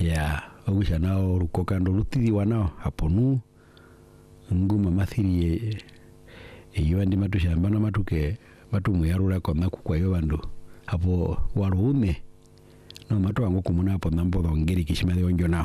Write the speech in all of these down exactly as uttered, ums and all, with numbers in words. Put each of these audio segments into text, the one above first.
ya ogusha nao rukokando rutidi wanao hapo nu nguma mathiri iyo ndi matushamba na matuke matu muyarura kwa naku kwa yo bandu hapo warume no matu wangu kumuna hapo nambo ngeri kishimale onjo nao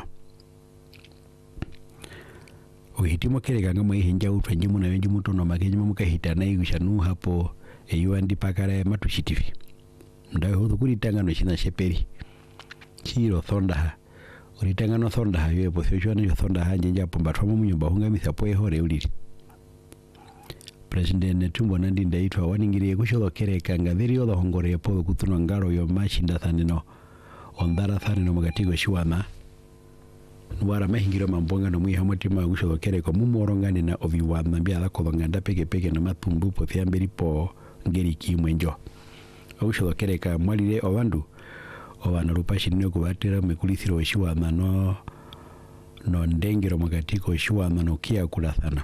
ohitimo kereka ngama ihinja utwanji muna wenji muto no makenyi mukahita na igusha nu hapo iyo ndi pakara matu shitivi ndawe hudu kuritanga no shina sheperi chiro thonda uritanga no thonda hayo posyo yo thonda hanje njapo mbatwa mu nyumba hunga mithapo ehore uliri President Netumbo Nandi Ndaitwa waningiriye kushothokera ngathiri otho hongore po kutunwa ngaro yo machinda thanino ondara thanino magatigo shiwana nwara mahingiro mambonga no mwiha mutima gushothokera ko mumorongane na oviwana mbya kolonganda peke peke na matumbu po thiambiri po ngeri kimwenjo gushothokera ka mwalire obandu obana rupashi nyo kubatira mekulithiro shiwana no no ndengero magatiko shiwana no kia kulathana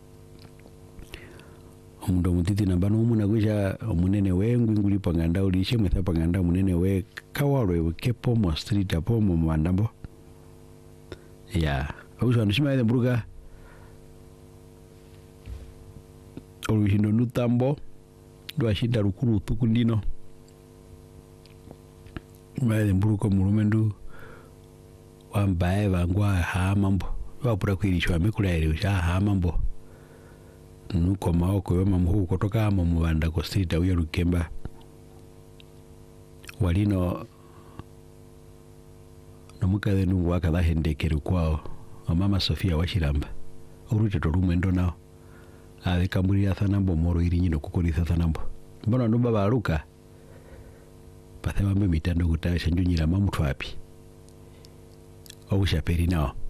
omundo mutiti nambano umuna gwisha omunene we ngwinguli panganda ulishe mwetha panganda munene we kawarwe kepo mo street apo mo mandambo ya awusha nishima ile mbruga oluhindo nutambo ndo ashinda rukuru tukundino maile mbruko mulumendu wambaye vangwa hamambo wapura kwirishwa mikulaire usha hamambo nuko maoko yo mamu kutoka mu mubanda ko street awiya Rukemba walino nomukale nu wakala hendekere kwao mama Sofia washiramba urute to rumendo nao ave kamburi athanambo moro iri nyino kukolitha thanambo mbona ndo baba aruka pathema mbe mitando kutasha njunyira mamu twapi au shaperi nao